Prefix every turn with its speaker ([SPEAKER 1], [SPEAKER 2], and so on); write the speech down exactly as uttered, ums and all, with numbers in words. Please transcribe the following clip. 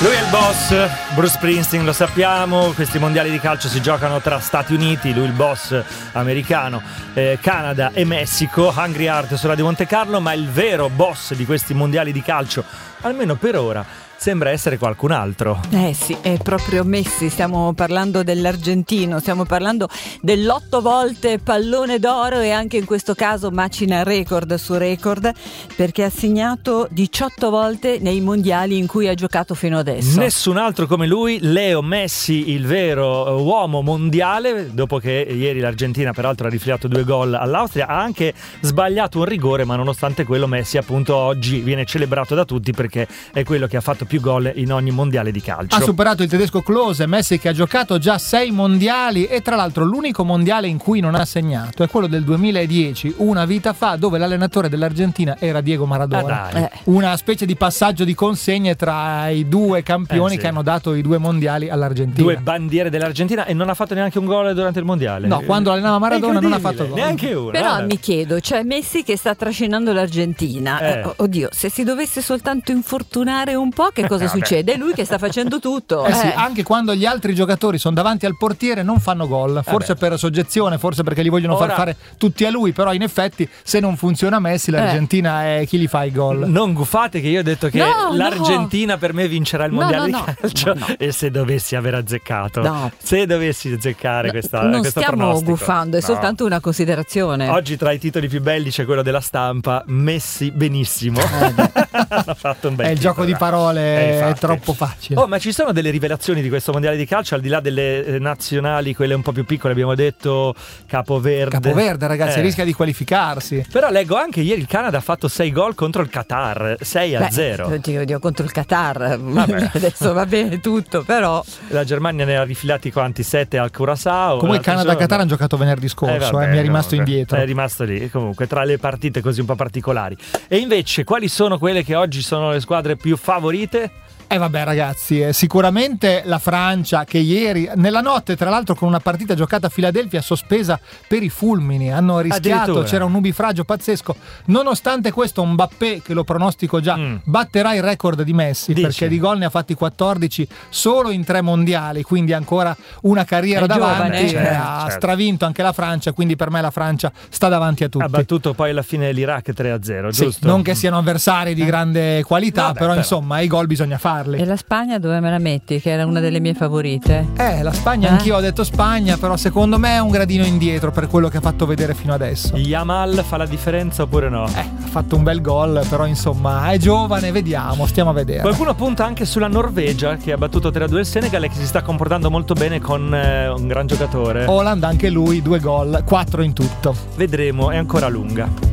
[SPEAKER 1] Lui è il boss, Bruce Springsteen, lo sappiamo. Questi mondiali di calcio si giocano tra Stati Uniti, lui il boss americano, eh, Canada e Messico. Hungry Heart su Radio Monte Carlo, ma il vero boss di questi mondiali di calcio, almeno per ora, sembra essere qualcun altro.
[SPEAKER 2] Eh sì, è proprio Messi. Stiamo parlando dell'argentino, stiamo parlando dell'otto volte pallone d'oro e anche in questo caso macina record su record, perché ha segnato diciotto volte nei mondiali in cui ha giocato fino adesso.
[SPEAKER 1] Nessun altro come lui, Leo Messi, il vero uomo mondiale. Dopo che ieri l'Argentina peraltro ha rifiliato due gol all'Austria, ha anche sbagliato un rigore, ma nonostante quello Messi appunto oggi viene celebrato da tutti perché è quello che ha fatto più gol in ogni mondiale di calcio.
[SPEAKER 3] Ha superato il tedesco Klose. Messi, che ha giocato già sei mondiali, e tra l'altro l'unico mondiale in cui non ha segnato è quello del duemiladieci, una vita fa, dove l'allenatore dell'Argentina era Diego Maradona.
[SPEAKER 1] Ah,
[SPEAKER 3] eh. Una specie di passaggio di consegne tra i due campioni eh, sì. che hanno dato i due mondiali all'Argentina.
[SPEAKER 1] Due bandiere dell'Argentina, e non ha fatto neanche un gol durante il mondiale.
[SPEAKER 3] No, quando allenava Maradona non ha fatto gol.
[SPEAKER 1] Neanche uno.
[SPEAKER 2] Però
[SPEAKER 1] eh.
[SPEAKER 2] mi chiedo, cioè Messi che sta trascinando l'Argentina,
[SPEAKER 1] eh.
[SPEAKER 2] Eh, oddio, se si dovesse soltanto infortunare un po', che cosa
[SPEAKER 1] Vabbè.
[SPEAKER 2] succede? È lui che sta facendo tutto.
[SPEAKER 3] Eh sì,
[SPEAKER 2] eh.
[SPEAKER 3] anche quando gli altri giocatori sono davanti al portiere non fanno gol, forse
[SPEAKER 1] Vabbè.
[SPEAKER 3] per soggezione, forse perché li vogliono
[SPEAKER 1] Ora...
[SPEAKER 3] far fare tutti a lui, però in effetti se non funziona Messi l'Argentina
[SPEAKER 2] eh.
[SPEAKER 3] è chi li fa i gol.
[SPEAKER 1] Non gufate che io ho detto che
[SPEAKER 2] no,
[SPEAKER 1] l'Argentina
[SPEAKER 2] no.
[SPEAKER 1] per me vincerà il
[SPEAKER 2] no,
[SPEAKER 1] mondiale
[SPEAKER 2] no,
[SPEAKER 1] di
[SPEAKER 2] no,
[SPEAKER 1] calcio,
[SPEAKER 2] no, no.
[SPEAKER 1] e se dovessi aver azzeccato
[SPEAKER 2] no.
[SPEAKER 1] se dovessi azzeccare questa,
[SPEAKER 2] non
[SPEAKER 1] questo
[SPEAKER 2] stiamo
[SPEAKER 1] pronostico.
[SPEAKER 2] gufando, è
[SPEAKER 1] No.
[SPEAKER 2] soltanto una considerazione.
[SPEAKER 1] Oggi tra i titoli più belli c'è quello della Stampa, Messi benissimo. Hanno fatto un bel
[SPEAKER 3] È il
[SPEAKER 1] titolo,
[SPEAKER 3] gioco di
[SPEAKER 1] dai.
[SPEAKER 3] parole,
[SPEAKER 1] Eh,
[SPEAKER 3] è
[SPEAKER 1] infatti.
[SPEAKER 3] troppo facile.
[SPEAKER 1] Oh, ma ci sono delle rivelazioni di questo mondiale di calcio, al di là delle eh, nazionali, quelle un po' più piccole, abbiamo detto Capoverde.
[SPEAKER 3] Capoverde, ragazzi,
[SPEAKER 1] Eh.
[SPEAKER 3] rischia di qualificarsi.
[SPEAKER 1] Però leggo anche ieri il Canada ha fatto sei gol contro il Qatar, sei a zero.
[SPEAKER 2] Oddio, oddio, contro il Qatar. Adesso va bene tutto, però
[SPEAKER 1] La Germania ne ha rifilati quanti? sette al Curaçao.
[SPEAKER 3] Comunque Canada e Qatar hanno giocato venerdì scorso,
[SPEAKER 1] Eh, vabbè,
[SPEAKER 3] eh, mi è rimasto
[SPEAKER 1] comunque,
[SPEAKER 3] indietro.
[SPEAKER 1] È rimasto lì, comunque, tra le partite così un po' particolari. E invece, quali sono quelle che oggi sono le squadre più favorite?
[SPEAKER 3] Eh vabbè ragazzi, eh, sicuramente la Francia, che ieri, nella notte tra l'altro con una partita giocata a Filadelfia sospesa per i fulmini, hanno rischiato,
[SPEAKER 1] Addirittura.
[SPEAKER 3] c'era un nubifragio pazzesco. Nonostante questo Mbappé, che lo pronostico già,
[SPEAKER 1] Mm.
[SPEAKER 3] batterà il record di Messi.
[SPEAKER 1] Dici?
[SPEAKER 3] Perché di gol ne ha fatti quattordici solo in tre mondiali, quindi ancora una carriera
[SPEAKER 2] È
[SPEAKER 3] davanti.
[SPEAKER 2] giovane,
[SPEAKER 3] eh,
[SPEAKER 1] certo,
[SPEAKER 3] ha
[SPEAKER 1] certo.
[SPEAKER 3] stravinto anche la Francia, quindi per me la Francia sta davanti a tutti.
[SPEAKER 1] Ha battuto poi alla fine l'Iraq tre a zero,
[SPEAKER 3] Sì,
[SPEAKER 1] giusto?
[SPEAKER 3] non che siano avversari di grande qualità,
[SPEAKER 1] Vabbè,
[SPEAKER 3] però,
[SPEAKER 1] però.
[SPEAKER 3] insomma i gol bisogna farli.
[SPEAKER 2] e la Spagna dove me la metti? Che era una delle mie favorite.
[SPEAKER 3] Eh, la Spagna,
[SPEAKER 2] Eh?
[SPEAKER 3] anch'io ho detto Spagna, però secondo me è un gradino indietro per quello che ha fatto vedere fino adesso.
[SPEAKER 1] Yamal fa la differenza oppure no?
[SPEAKER 3] Eh, ha fatto un bel gol, però insomma è giovane, vediamo, stiamo a vedere.
[SPEAKER 1] Qualcuno punta anche sulla Norvegia, che ha battuto tre a due il Senegal e che si sta comportando molto bene con eh, un gran giocatore.
[SPEAKER 3] Haaland anche lui, due gol, quattro in tutto.
[SPEAKER 1] Vedremo, è ancora lunga.